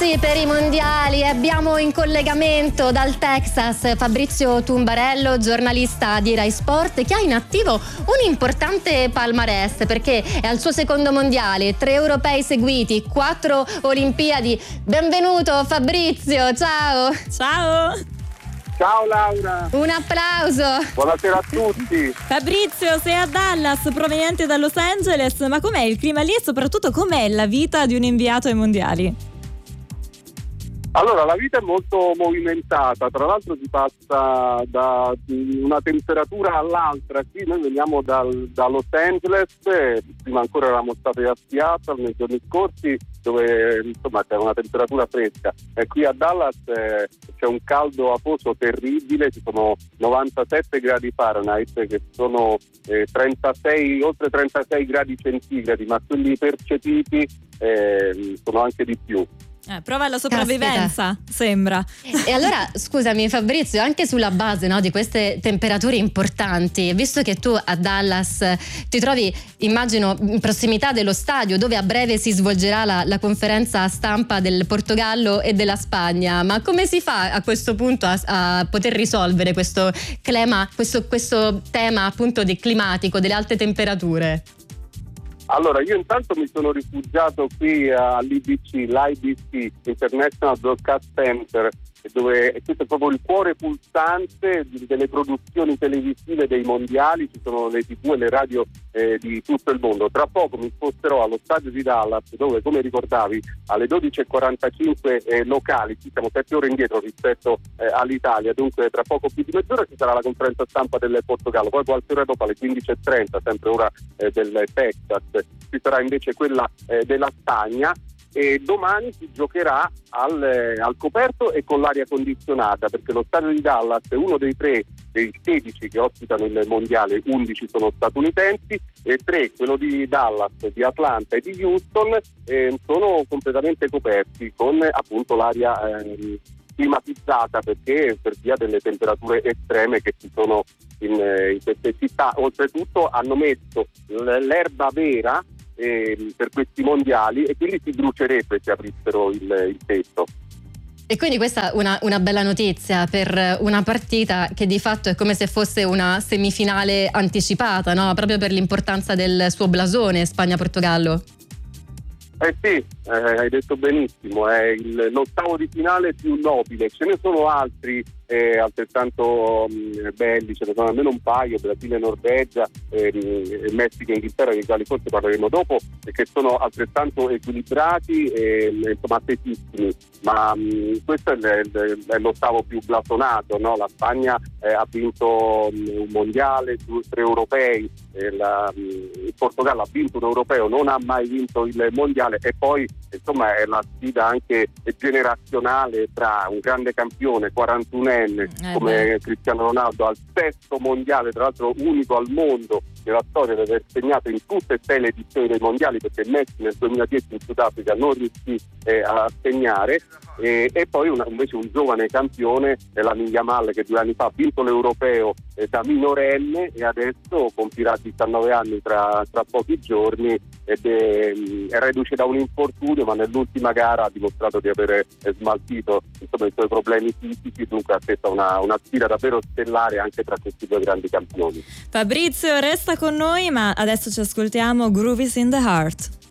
Sì, per i mondiali abbiamo in collegamento dal Texas Fabrizio Tumbarello, giornalista di Rai Sport, che ha in attivo un importante palmarès perché è al suo secondo mondiale, 3 europei seguiti, 4 Olimpiadi. Benvenuto Fabrizio, ciao! Ciao! Ciao Laura! Un applauso! Buonasera a tutti! Fabrizio, sei a Dallas, proveniente da Los Angeles, ma com'è il clima lì e soprattutto com'è la vita di un inviato ai mondiali? Allora, la vita è molto movimentata, tra l'altro si passa da una temperatura all'altra. Qui noi veniamo da Los Angeles, prima ancora eravamo stati a Seattle nei giorni scorsi, dove insomma c'è una temperatura fresca. E qui a Dallas c'è un caldo afoso terribile, ci sono 97 gradi Fahrenheit, che sono 36, oltre 36 gradi centigradi, ma quelli percepiti sono anche di più. Prova la sopravvivenza, sembra. E allora, scusami Fabrizio, anche sulla base, no, di queste temperature importanti, visto che tu a Dallas ti trovi, immagino, in prossimità dello stadio dove a breve si svolgerà la conferenza stampa del Portogallo e della Spagna, ma come si fa a questo punto a poter risolvere questo tema appunto di climatico, delle alte temperature? Allora, io intanto mi sono rifugiato qui all'IBC, l'IBC, International Broadcast Center, dove questo è proprio il cuore pulsante delle produzioni televisive dei mondiali. Ci sono le TV e le radio di tutto il mondo. Tra poco mi sposterò allo stadio di Dallas, dove, come ricordavi, alle 12:45 locali, ci siamo 7 ore indietro rispetto all'Italia, dunque tra poco più di mezz'ora ci sarà la conferenza stampa del Portogallo, poi qualche ora dopo alle 15:30, sempre ora del Texas, ci sarà invece quella della Spagna. E domani si giocherà al coperto e con l'aria condizionata, perché lo stadio di Dallas è uno dei 16 che ospitano il mondiale. 11 sono statunitensi e 3, quello di Dallas, di Atlanta e di Houston, sono completamente coperti con appunto l'aria climatizzata, perché per via delle temperature estreme che ci sono in queste città. Oltretutto hanno messo l'erba vera per questi mondiali e quindi si brucierebbe se aprissero il tetto. E quindi questa è una bella notizia per una partita che di fatto è come se fosse una semifinale anticipata, no? Proprio per l'importanza del suo blasone, Spagna-Portogallo. Sì, hai detto benissimo, è l'ottavo di finale più nobile. Ce ne sono altri altrettanto belli, ce ne sono almeno un paio: Brasile, Norvegia, Messico e Inghilterra, dei quali forse parleremo dopo, che sono altrettanto equilibrati e insomma attesissimi, ma questo è l'ottavo più blasonato, no? La Spagna ha vinto un mondiale su 3 europei, il Portogallo ha vinto un europeo, non ha mai vinto il mondiale, e poi insomma è la sfida anche generazionale tra un grande campione 41enne come Cristiano Ronaldo al 6º mondiale, tra l'altro unico al mondo nella storia di aver segnato in tutte e 6 le edizioni dei mondiali, perché Messi nel 2010 in Sudafrica non riuscì a segnare, e poi invece un giovane campione, Lamine Yamal, che 2 anni fa ha vinto l'europeo da minorenne e adesso compirà 19 anni tra pochi giorni, ed è reduce da un infortunio, ma nell'ultima gara ha dimostrato di aver smaltito insomma i suoi problemi fisici, dunque aspetta una sfida davvero stellare anche tra questi 2 grandi campioni. Fabrizio, resta con noi, ma adesso ci ascoltiamo Groove is in the Heart.